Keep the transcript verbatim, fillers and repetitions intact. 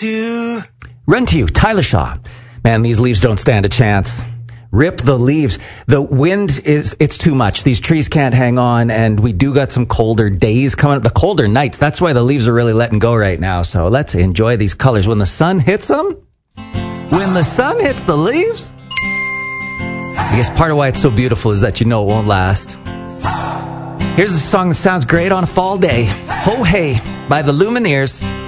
to... Run to You, Tyler Shaw. Man, these leaves don't stand a chance. Rip the leaves. The wind is, it's too much. These trees can't hang on, and we do got some colder days coming up, the colder nights. That's why the leaves are really letting go right now. So let's enjoy these colors. When the sun hits them, when the sun hits the leaves, I guess part of why it's so beautiful is that you know it won't last. Here's a song that sounds great on a fall day. Ho Hey by the Lumineers.